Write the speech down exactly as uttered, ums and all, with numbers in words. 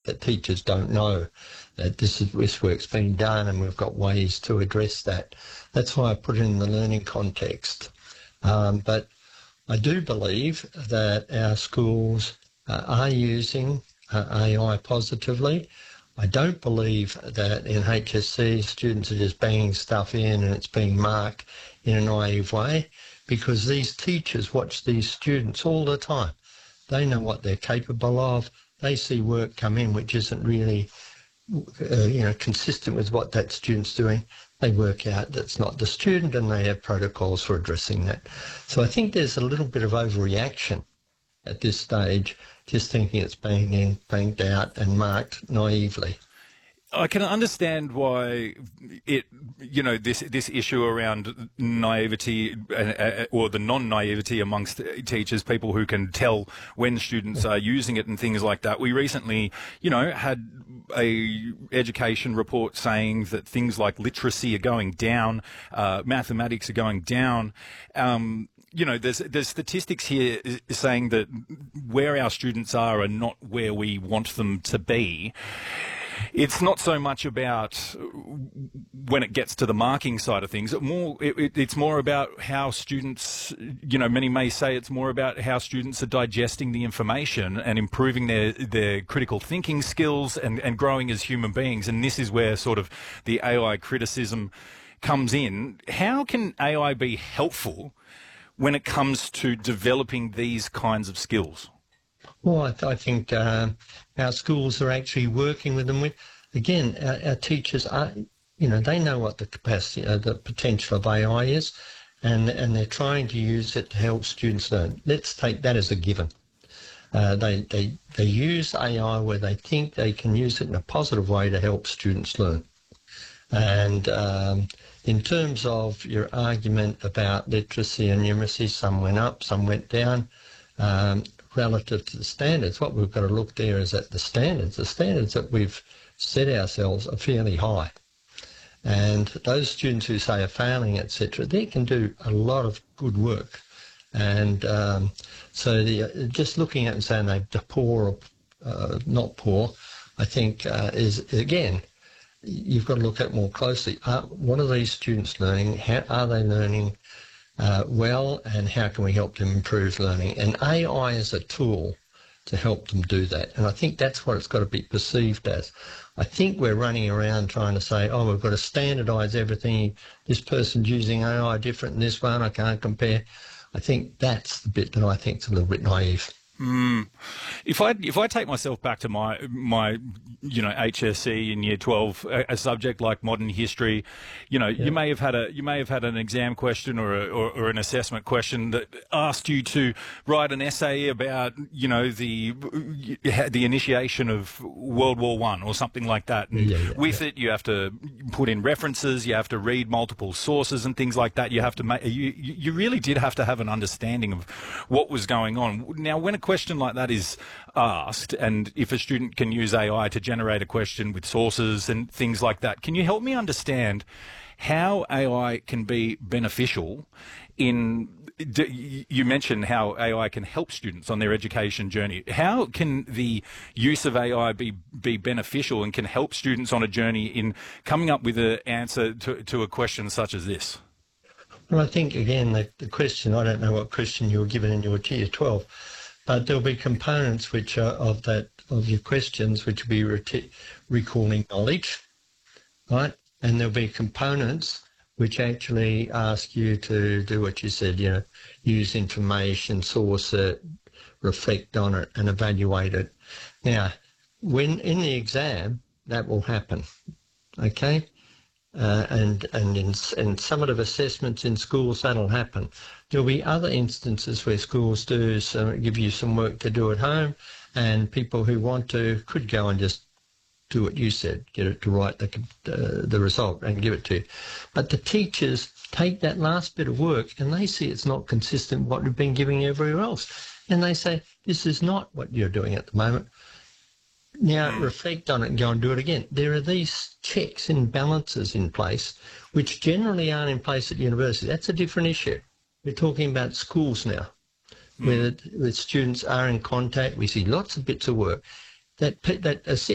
that teachers don't know that this is this work's being done and we've got ways to address that. That's why I put it in the learning context. Um, but I do believe that our schools uh, are using uh, A I positively. I don't believe that in H S C students are just banging stuff in and it's being marked in a naive way, because these teachers watch these students all the time. They know what they're capable of. They see work come in which isn't really uh, you know, consistent with what that student's doing. They work out that's not the student and they have protocols for addressing that. So I think there's a little bit of overreaction at this stage, just thinking it's being in, banked out and marked naively. I can understand why it, you know, this this issue around naivety uh, or the non-naivety amongst teachers, people who can tell when students are using it and things like that. We recently, you know, had a education report saying that things like literacy are going down, uh, mathematics are going down. Um, you know, there's there's statistics here saying that where our students are are not where we want them to be. It's not so much about when it gets to the marking side of things. It more, it, it, it's more about how students, you know, many may say it's more about how students are digesting the information and improving their, their critical thinking skills and, and growing as human beings. And this is where sort of the A I criticism comes in. How can A I be helpful when it comes to developing these kinds of skills? Well, I, th I think uh, our schools are actually working with them. With, again, our, our teachers are, you know, they know what the capacity, uh, the potential of A I is, and and they're trying to use it to help students learn. Let's take that as a given. Uh, they they they use A I where they think they can use it in a positive way to help students learn. And um, in terms of your argument about literacy and numeracy, some went up, some went down. Um, relative to the standards, what we've got to look there is at the standards. The standards that we've set ourselves are fairly high. And those students who say are failing, et cetera, they can do a lot of good work. And um, so the, just looking at and saying they're poor or uh, not poor, I think uh, is, again, you've got to look at it more closely. Are, what are these students learning? How are they learning Uh, well, and how can we help them improve learning? And A I is a tool to help them do that. And I think that's what it's got to be perceived as. I think we're running around trying to say, oh, we've got to standardise everything. This person's using A I different than this one. I can't compare. I think that's the bit that I think is a little bit naive. Mm. If I if I take myself back to my my you know H S C in year twelve, a, a subject like modern history, you know yeah. you may have had a you may have had an exam question or, a, or or an assessment question that asked you to write an essay about you know the the initiation of World War One or something like that. And yeah, yeah, with yeah. it, you have to put in references, you have to read multiple sources and things like that. You have to make you you really did have to have an understanding of what was going on. Now, when a question like that is asked, and if a student can use A I to generate a question with sources and things like that, can you help me understand how A I can be beneficial in, you mentioned how A I can help students on their education journey. How can the use of A I be, be beneficial and can help students on a journey in coming up with an answer to, to a question such as this? Well, I think, again, the, the question, I don't know what question you were given in your year twelve, but there'll be components which are of that of your questions which will be re recalling knowledge, right? And there'll be components which actually ask you to do what you said, you know, use information, source it, reflect on it, and evaluate it. Now, when in the exam, that will happen, okay? Uh, and and in, in summative assessments in schools, that'll happen. There'll be other instances where schools do some, give you some work to do at home, and people who want to could go and just do what you said, get it to write the, uh, the result and give it to you. But the teachers take that last bit of work and they see it's not consistent with what we've been giving everywhere else. And they say, this is not what you're doing at the moment. Now reflect on it and go and do it again. There are these checks and balances in place which generally aren't in place at university. That's a different issue. We're talking about schools now, mm. where the, the students are in contact. We see lots of bits of work. That, that